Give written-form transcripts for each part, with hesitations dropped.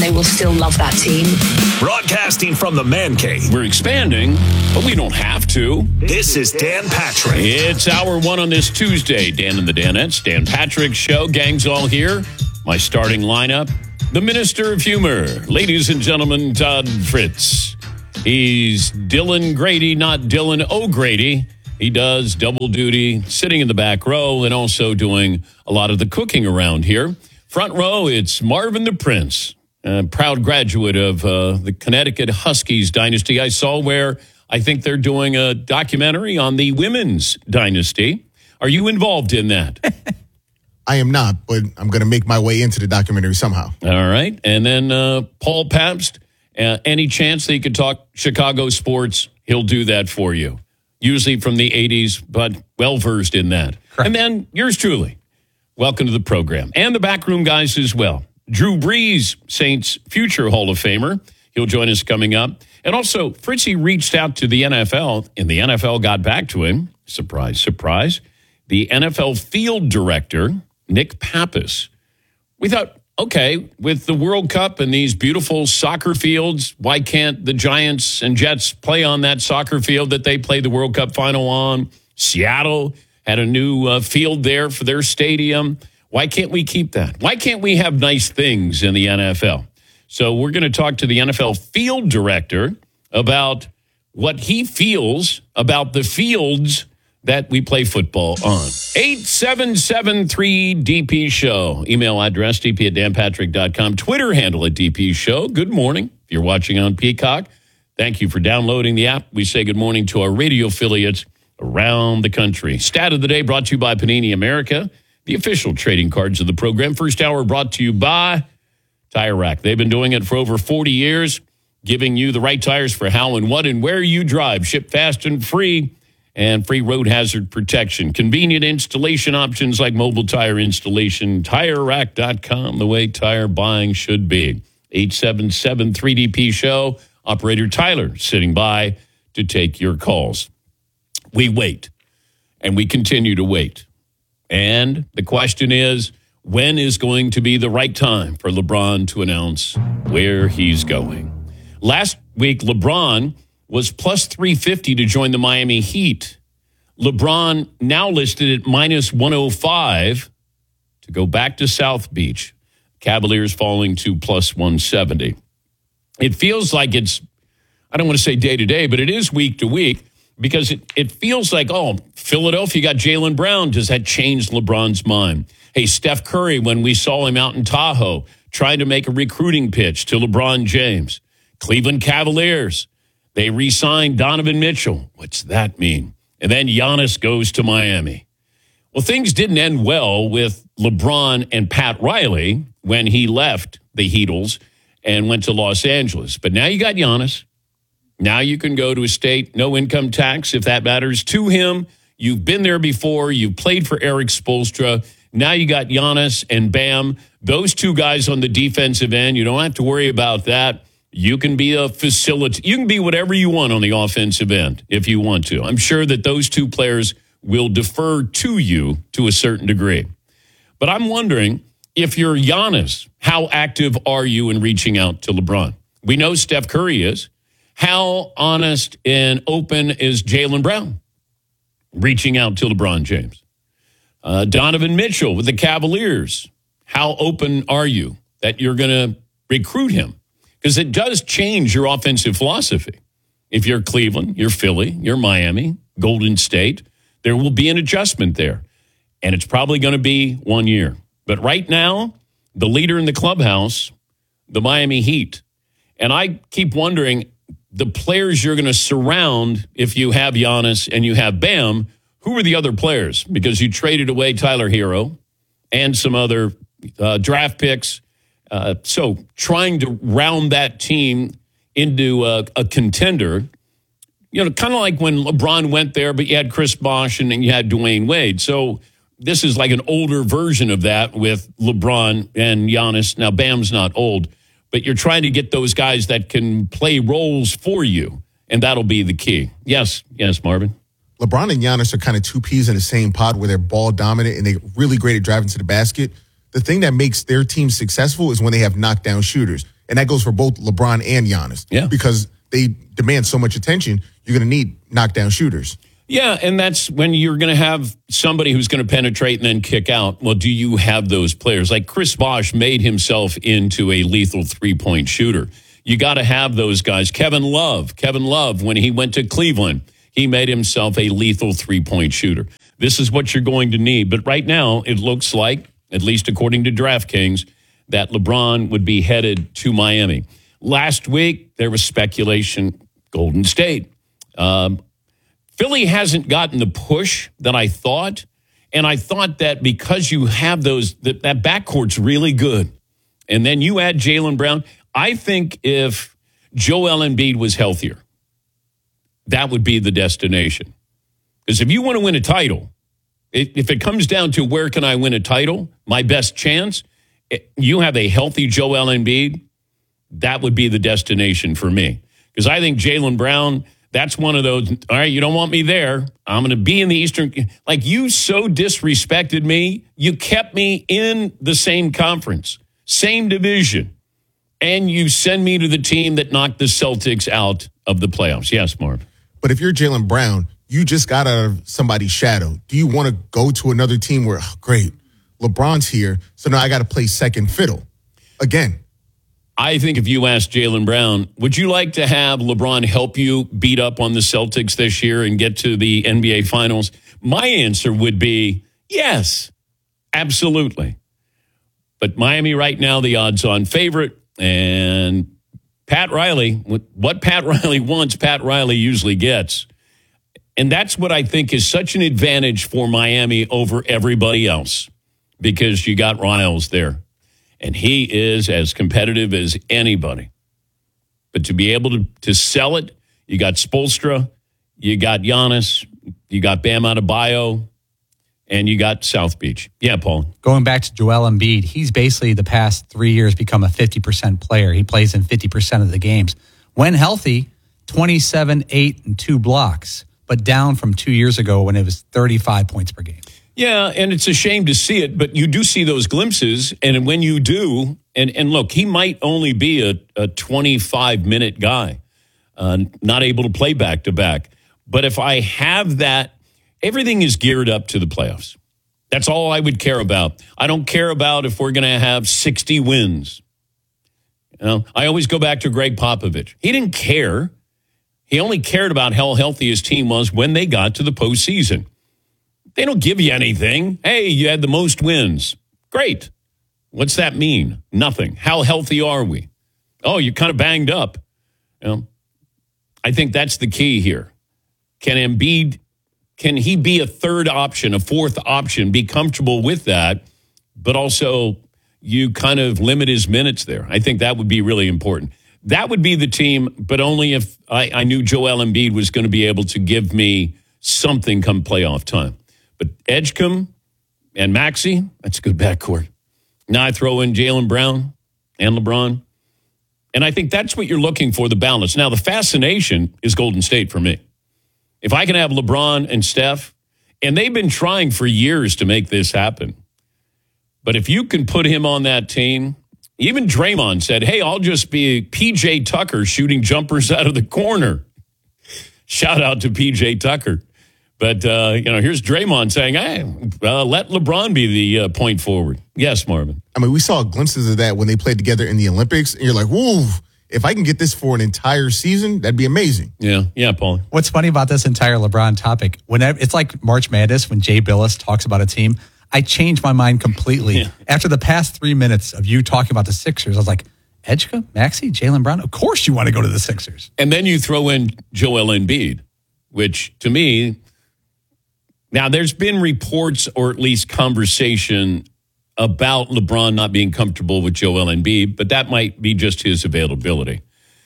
they will still love that team. Broadcasting from the Man Cave. We're expanding, but we don't have to. This is Dan Patrick. It's hour one on this Tuesday. Dan and the Danettes, Dan Patrick Show. Gang's all here. My starting lineup, the Minister of Humor. Ladies and gentlemen, Todd Fritz. He's Dylan Grady, not Dylan O'Grady. He does double duty, sitting in the back row and also doing a lot of the cooking around here. Front row, it's Marvin the Prince, a proud graduate of the Connecticut Huskies dynasty. I saw where I think they're doing a documentary on the women's dynasty. Are you involved in that? I am not, but I'm going to make my way into the documentary somehow. All right. And then Paul Pabst, any chance that he could talk Chicago sports, he'll do that for you. Usually from the 80s, but well-versed in that. Correct. And then yours truly. Welcome to the program. And the backroom guys as well. Drew Brees, Saints future Hall of Famer. He'll join us coming up. And also, Fritzy reached out to the NFL, and the NFL got back to him. Surprise, surprise. The NFL field director, Nick Pappas. We thought, okay, with the World Cup and these beautiful soccer fields, why can't the Giants and Jets play on that soccer field that they played the World Cup final on? Seattle had a new field there for their stadium. Why can't we keep that? Why can't we have nice things in the NFL? So we're going to talk to the NFL field director about what he feels about the fields that we play football on. 8773-DP Show. Email address, dp@danpatrick.com. Twitter handle @DP Show. Good morning. If you're watching on Peacock, thank you for downloading the app. We say good morning to our radio affiliates around the country. Stat of the day brought to you by Panini America, the official trading cards of the program. First hour brought to you by Tire Rack. They've been doing it for over 40 years, giving you the right tires for how and what and where you drive. Ship fast and free. And free road hazard protection. Convenient installation options like mobile tire installation. TireRack.com, the way tire buying should be. 8773-DP Show. Operator Tyler sitting by to take your calls. We wait, and we continue to wait. And the question is, when is going to be the right time for LeBron to announce where he's going? Last week, LeBron was plus 350 to join the Miami Heat. LeBron now listed at minus 105 to go back to South Beach. Cavaliers falling to plus 170. It feels like it's, I don't want to say day to day, but it is week to week because it feels like, oh, Philadelphia got Jaylen Brown. Does that change LeBron's mind? Hey, Steph Curry, when we saw him out in Tahoe, trying to make a recruiting pitch to LeBron James. Cleveland Cavaliers. They re-signed Donovan Mitchell. What's that mean? And then Giannis goes to Miami. Well, things didn't end well with LeBron and Pat Riley when he left the Heatles and went to Los Angeles. But now you got Giannis. Now you can go to a state, no income tax, if that matters to him. You've been there before. You've played for Eric Spoelstra. Now you got Giannis and Bam. Those two guys on the defensive end. You don't have to worry about that. You can be a facility. You can be whatever you want on the offensive end if you want to. I'm sure that those two players will defer to you to a certain degree. But I'm wondering, if you're Giannis, how active are you in reaching out to LeBron? We know Steph Curry is. How honest and open is Jaylen Brown reaching out to LeBron James? Donovan Mitchell with the Cavaliers. How open are you that you're going to recruit him? Because it does change your offensive philosophy. If you're Cleveland, you're Philly, you're Miami, Golden State, there will be an adjustment there. And it's probably going to be 1 year. But right now, the leader in the clubhouse, the Miami Heat. And I keep wondering, the players you're going to surround if you have Giannis and you have Bam, who are the other players? Because you traded away Tyler Hero and some other draft picks. So trying to round that team into a contender, you know, kind of like when LeBron went there, but you had Chris Bosh and then you had Dwayne Wade. So this is like an older version of that with LeBron and Giannis. Now, Bam's not old, but you're trying to get those guys that can play roles for you, and that'll be the key. Yes, Marvin. LeBron and Giannis are kind of two peas in the same pod where they're ball dominant and they're really great at driving to the basket. The thing that makes their team successful is when they have knockdown shooters. And that goes for both LeBron and Giannis. Yeah. Because they demand so much attention, you're going to need knockdown shooters. Yeah, and that's when you're going to have somebody who's going to penetrate and then kick out. Well, do you have those players? Like Chris Bosh made himself into a lethal three-point shooter. You got to have those guys. Kevin Love, when he went to Cleveland, he made himself a lethal three-point shooter. This is what you're going to need. But right now, it looks like, at least according to DraftKings, that LeBron would be headed to Miami. Last week, there was speculation, Golden State. Philly hasn't gotten the push that I thought. And I thought that because you have those, that backcourt's really good. And then you add Jaylen Brown. I think if Joel Embiid was healthier, that would be the destination. Because if you want to win a title, if it comes down to where can I win a title, my best chance, you have a healthy Joel Embiid, that would be the destination for me. Because I think Jaylen Brown, that's one of those, all right, you don't want me there. I'm going to be in the Eastern. Like, you so disrespected me. You kept me in the same conference, same division, and you send me to the team that knocked the Celtics out of the playoffs. Yes, Marv. But if you're Jaylen Brown, you just got out of somebody's shadow. Do you want to go to another team where, oh, great, LeBron's here, so now I got to play second fiddle again? I think if you asked Jaylen Brown, would you like to have LeBron help you beat up on the Celtics this year and get to the NBA Finals? My answer would be yes, absolutely. But Miami right now, the odds-on favorite, and Pat Riley, what Pat Riley wants, Pat Riley usually gets. And that's what I think is such an advantage for Miami over everybody else, because you got Riles there. And he is as competitive as anybody. But to be able to sell it, you got Spoelstra, you got Giannis, you got Bam Adebayo, and you got South Beach. Yeah, Paul. Going back to Joel Embiid, he's basically the past 3 years become a 50% player. He plays in 50% of the games. When healthy, 27, 8, and 2 blocks, but down from 2 years ago when it was 35 points per game. Yeah, and it's a shame to see it, but you do see those glimpses, and when you do, and look, he might only be a 25-minute guy, not able to play back-to-back. But if I have that, everything is geared up to the playoffs. That's all I would care about. I don't care about if we're going to have 60 wins. You know, I always go back to Greg Popovich. He didn't care. He only cared about how healthy his team was when they got to the postseason. They don't give you anything. Hey, you had the most wins. Great. What's that mean? Nothing. How healthy are we? Oh, you're kind of banged up. You know, I think that's the key here. Can Embiid, can he be a third option, a fourth option, be comfortable with that, but also you kind of limit his minutes there? I think that would be really important. That would be the team, but only if I knew Joel Embiid was going to be able to give me something come playoff time. But Edgecombe and Maxey, that's a good backcourt. Now I throw in Jaylen Brown and LeBron. And I think that's what you're looking for, the balance. Now, the fascination is Golden State for me. If I can have LeBron and Steph, and they've been trying for years to make this happen. But if you can put him on that team, even Draymond said, hey, I'll just be P.J. Tucker shooting jumpers out of the corner. Shout out to P.J. Tucker. But, here's Draymond saying, hey, let LeBron be the point forward. Yes, Marvin. I mean, we saw glimpses of that when they played together in the Olympics. And you're like, whoa, if I can get this for an entire season, that'd be amazing. Yeah, Paul. What's funny about this entire LeBron topic, whenever it's like March Madness when Jay Billis talks about a team, I change my mind completely. Yeah. After the past 3 minutes of you talking about the Sixers, I was like, Edgecombe, Maxey, Jaylen Brown, of course you want to go to the Sixers. And then you throw in Joel Embiid, which to me... Now, there's been reports or at least conversation about LeBron not being comfortable with Joel Embiid, but that might be just his availability.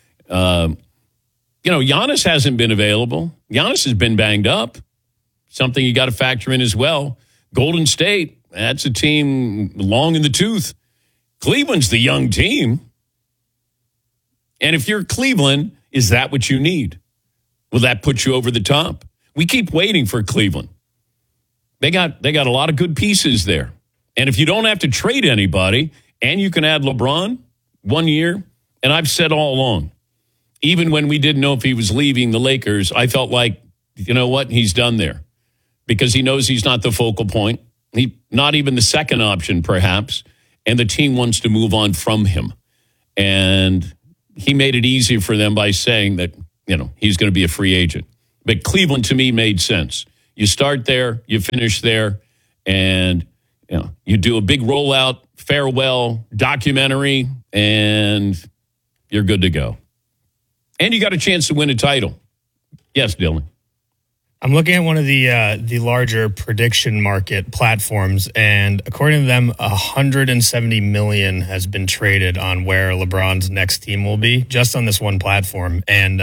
Giannis hasn't been available. Giannis has been banged up, something you got to factor in as well. Golden State, that's a team long in the tooth. Cleveland's the young team. And if you're Cleveland, is that what you need? Will that put you over the top? We keep waiting for Cleveland. They got a lot of good pieces there. And if you don't have to trade anybody and you can add LeBron 1 year And I've said all along, even when we didn't know if he was leaving the Lakers, I felt like, you know what, he's done there. Because he knows he's not the focal point. Not even the second option, perhaps. And the team wants to move on from him. And he made it easy for them by saying that, he's going to be a free agent. But Cleveland, to me, made sense. You start there, you finish there, and you do a big rollout, farewell, documentary, and you're good to go. And you got a chance to win a title. Yes, Dylan. I'm looking at one of the larger prediction market platforms, and according to them, $170 million has been traded on where LeBron's next team will be, just on this one platform, and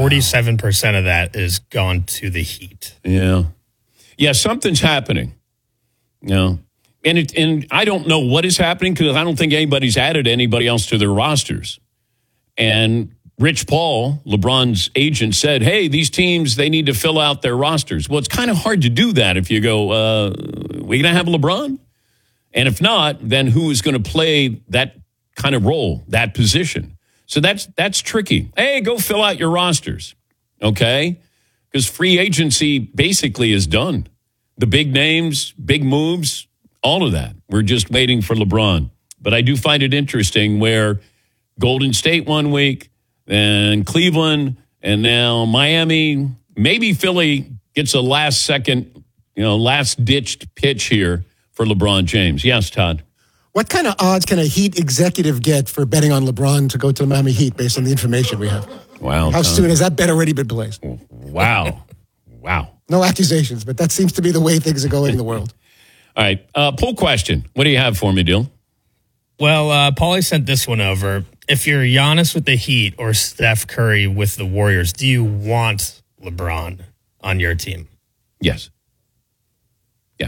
47% of that is gone to the Heat. Yeah, something's happening. And I don't know what is happening because I don't think anybody's added anybody else to their rosters. And Rich Paul, LeBron's agent, said, hey, these teams, they need to fill out their rosters. Well, it's kind of hard to do that if you go, we going to have LeBron? And if not, then who is going to play that kind of role, that position? So that's tricky. Hey, go fill out your rosters, okay? Because free agency basically is done. The big names, big moves, all of that. We're just waiting for LeBron. But I do find it interesting where Golden State 1 week, and Cleveland, and now Miami, maybe Philly gets a last-second, last-ditched pitch here for LeBron James. Yes, Todd. What kind of odds can a Heat executive get for betting on LeBron to go to the Miami Heat based on the information we have? Wow. How soon has that bet already been placed? Wow. No accusations, but that seems to be the way things are going in the world. All right. Poll question. What do you have for me, Dill? Well, Paulie sent this one over. If you're Giannis with the Heat or Steph Curry with the Warriors, do you want LeBron on your team? Yes. Yeah.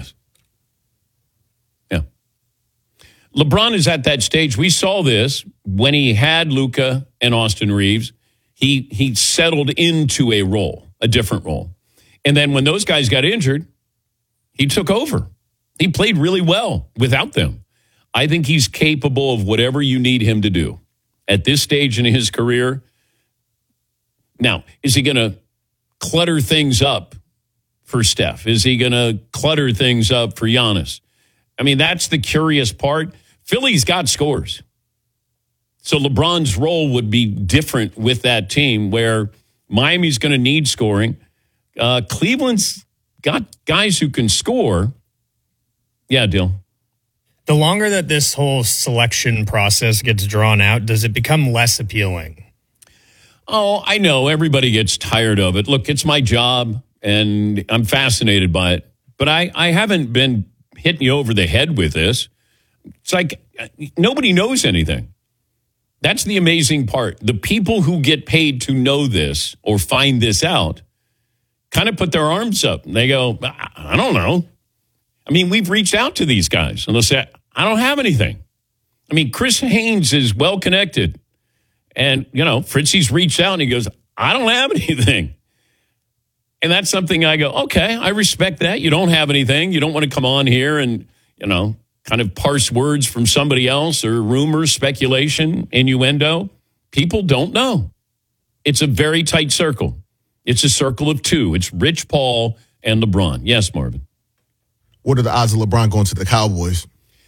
LeBron is at that stage. We saw this when he had Luka and Austin Reeves. He settled into a role, a different role. And then when those guys got injured, he took over. He played really well without them. I think he's capable of whatever you need him to do at this stage in his career. Now, is he going to clutter things up for Steph? Is he going to clutter things up for Giannis? I mean, that's the curious part. Philly's got scores. So LeBron's role would be different with that team where Miami's going to need scoring. Cleveland's got guys who can score. Yeah, Dill. The longer that this whole selection process gets drawn out, does it become less appealing? Oh, I know. Everybody gets tired of it. Look, it's my job, and I'm fascinated by it. But I haven't been hitting you over the head with this. It's like nobody knows anything. That's the amazing part. The people who get paid to know this or find this out kind of put their arms up. And they go, I don't know. I mean, we've reached out to these guys, and they'll say, I don't have anything. I mean, Chris Haynes is well-connected. And, Fritzy's reached out, and he goes, I don't have anything. And that's something I go, okay, I respect that. You don't have anything. You don't want to come on here and, kind of parse words from somebody else or rumors, speculation, innuendo. People don't know. It's a very tight circle. It's a circle of two. It's Rich Paul and LeBron. Yes, Marvin. What are the odds of LeBron going to the Cowboys?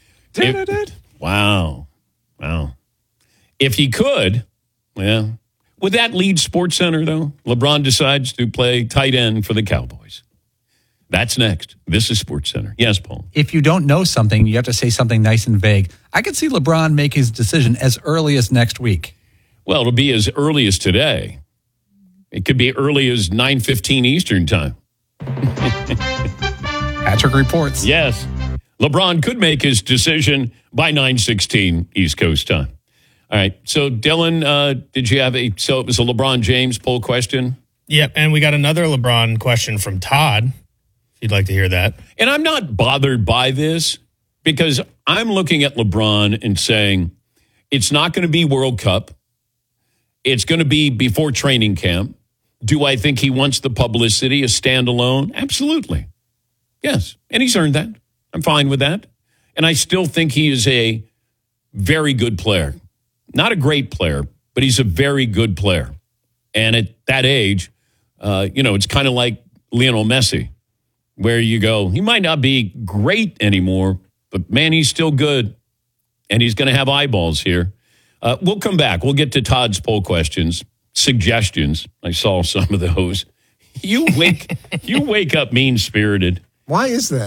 Wow. If he could, would that lead SportsCenter, though? LeBron decides to play tight end for the Cowboys. That's next. This is SportsCenter. Yes, Paul. If you don't know something, you have to say something nice and vague. I could see LeBron make his decision as early as next week. Well, it'll be as early as today. It could be early as 9:15 Eastern time. Patrick reports. Yes. LeBron could make his decision by 9:16 East Coast time. All right. So, Dylan, did you have so it was a LeBron James poll question? Yep. And we got another LeBron question from Todd, if you'd like to hear that. And I'm not bothered by this because I'm looking at LeBron and saying it's not going to be World Cup. It's going to be before training camp. Do I think he wants the publicity, a standalone? Absolutely. Yes. And he's earned that. I'm fine with that. And I still think he is a very good player. Not a great player, but he's a very good player. And at that age, it's kind of like Lionel Messi, where you go, he might not be great anymore, but man, he's still good. And he's going to have eyeballs here. We'll come back. We'll get to Todd's poll questions, suggestions. I saw some of those. You wake up mean-spirited. Why is that?